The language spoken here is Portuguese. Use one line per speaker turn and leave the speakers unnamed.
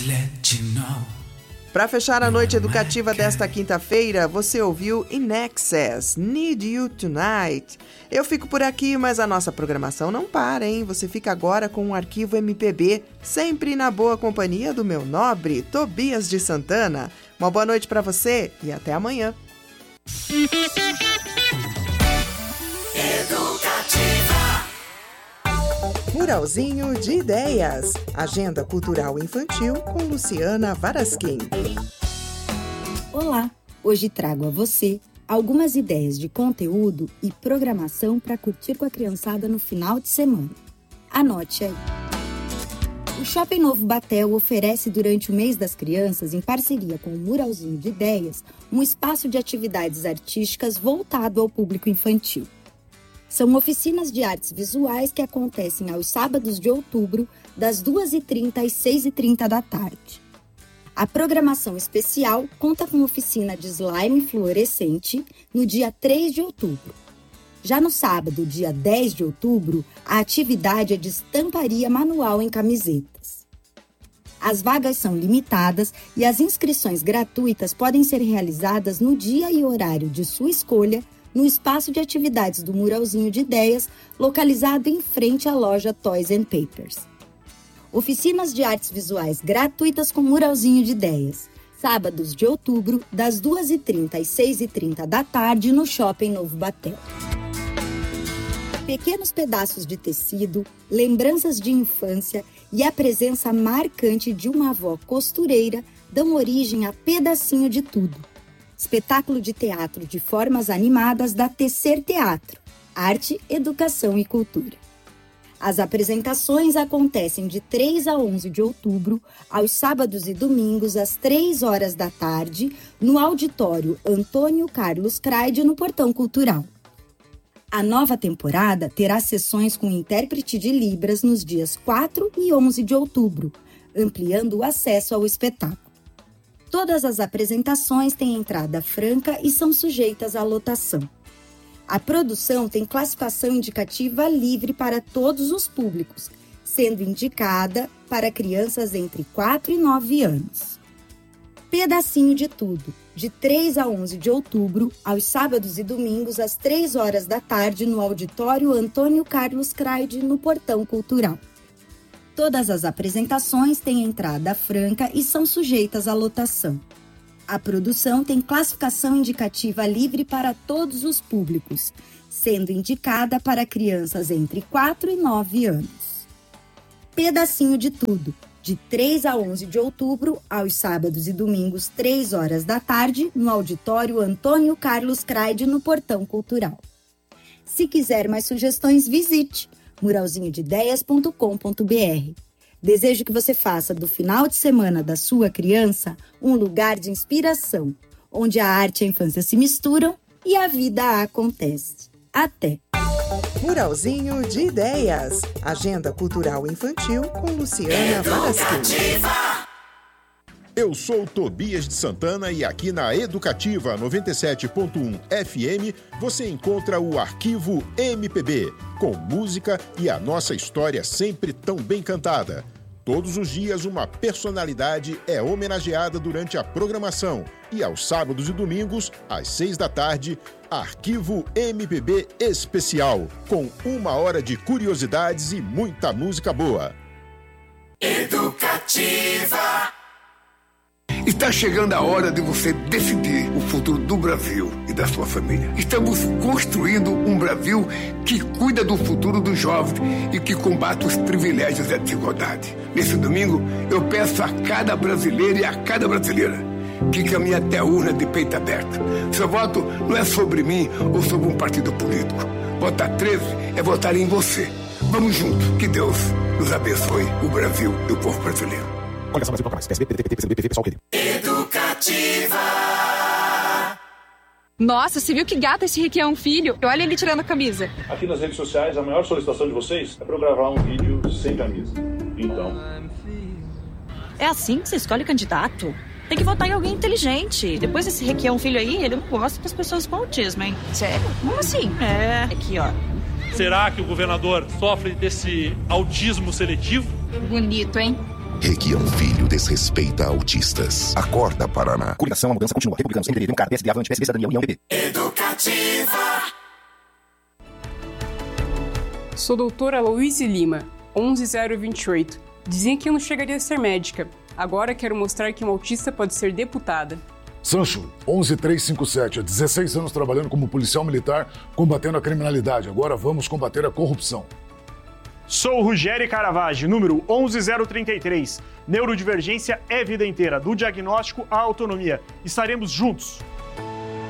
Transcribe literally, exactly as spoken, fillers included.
just let you know.
Para fechar a noite educativa desta quinta-feira, você ouviu In Excess, Need You Tonight. Eu fico por aqui, mas a nossa programação não para, hein? Você fica agora com um arquivo M P B, sempre na boa companhia do meu nobre Tobias de Santana. Uma boa noite para você e até amanhã.
Educativa.
Muralzinho de Ideias. Agenda cultural infantil com Luciana Varasquim.
Olá, hoje trago a você algumas ideias de conteúdo e programação para curtir com a criançada no final de semana. Anote aí. O Shopping Novo Batel oferece durante o mês das crianças, em parceria com o Muralzinho de Ideias, um espaço de atividades artísticas voltado ao público infantil. São oficinas de artes visuais que acontecem aos sábados de outubro, das duas e trinta às seis e trinta da tarde. A programação especial conta com oficina de slime fluorescente no dia três de outubro. Já no sábado, dia dez de outubro, a atividade é de estamparia manual em camisetas. As vagas são limitadas e as inscrições gratuitas podem ser realizadas no dia e horário de sua escolha, no espaço de atividades do Muralzinho de Ideias, localizado em frente à loja Toys and Papers. Oficinas de artes visuais gratuitas com Muralzinho de Ideias. Sábados de outubro, das duas e trinta às seis e trinta da tarde, no Shopping Novo Batel. Pequenos pedaços de tecido, lembranças de infância e a presença marcante de uma avó costureira dão origem a Pedacinho de Tudo. Espetáculo de teatro de formas animadas da Tecer Teatro, Arte, Educação e Cultura. As apresentações acontecem de três a onze de outubro, aos sábados e domingos, às três horas da tarde, no auditório Antônio Carlos Craide, no Portão Cultural. A nova temporada terá sessões com intérprete de Libras nos dias quatro e onze de outubro, ampliando o acesso ao espetáculo. Todas as apresentações têm entrada franca e são sujeitas à lotação. A produção tem classificação indicativa livre para todos os públicos, sendo indicada para crianças entre quatro e nove anos. Pedacinho de Tudo, de três a onze de outubro, aos sábados e domingos, às três horas da tarde, no auditório Antônio Carlos Craide, no Portão Cultural. Todas as apresentações têm entrada franca e são sujeitas à lotação. A produção tem classificação indicativa livre para todos os públicos, sendo indicada para crianças entre quatro e nove anos. Pedacinho de Tudo, de três a onze de outubro, aos sábados e domingos, três horas da tarde, no auditório Antônio Carlos Craide, no Portão Cultural. Se quiser mais sugestões, visite muralzinho de ideias ponto com ponto b r. Desejo que você faça do final de semana da sua criança um lugar de inspiração, onde a arte e a infância se misturam e a vida acontece. Até!
Muralzinho de Ideias. Agenda cultural infantil com Luciana Varasquim.
Eu sou Tobias de Santana e aqui na Educativa noventa e sete ponto um F M você encontra o arquivo M P B, com música e a nossa história sempre tão bem cantada. Todos os dias uma personalidade é homenageada durante a programação e aos sábados e domingos, às seis da tarde, Arquivo M P B Especial, com uma hora de curiosidades e muita música boa.
Educativa.
Está chegando a hora de você decidir o futuro do Brasil e da sua família. Estamos construindo um Brasil que cuida do futuro dos jovens e que combate os privilégios e a desigualdade. Nesse domingo, eu peço a cada brasileiro e a cada brasileira que caminhe até a urna de peito aberto. Seu voto não é sobre mim ou sobre um partido político. Votar treze é votar em você. Vamos juntos. Que Deus nos abençoe, o Brasil e o povo brasileiro.
Coligação Brasil Proclamais, P S B, P D T, P C B, P V, pessoal querido.
Educativa.
Nossa, você viu que gato esse Requião Filho? Olha ele tirando a camisa.
Aqui nas redes sociais, a maior solicitação de vocês é para eu gravar um vídeo sem camisa. Então...
É assim que você escolhe candidato? Tem que votar em alguém inteligente. Depois desse Requião Filho aí, ele não gosta das pessoas com autismo, hein? Sério? Como assim? É, aqui, ó.
Será que o governador sofre desse autismo seletivo?
Bonito, hein?
Requião Filho desrespeita autistas. Acorda, Paraná.
Coligação, a mudança continua. Republicanos, M D B, Democrata, P S D, Avante, P S B, Cidadania, União, P P.
Educativa.
Sou doutora Aloíse Lima, onze zero vinte e oito. Dizia que eu não chegaria a ser médica. Agora quero mostrar que uma autista pode ser deputada.
Sancho, onze três cinco sete. Há dezesseis anos trabalhando como policial militar, combatendo a criminalidade. Agora vamos combater a corrupção.
Sou Ruggeri Caravaggio, número onze zero trinta e três. Neurodivergência é vida inteira, do diagnóstico à autonomia. Estaremos juntos.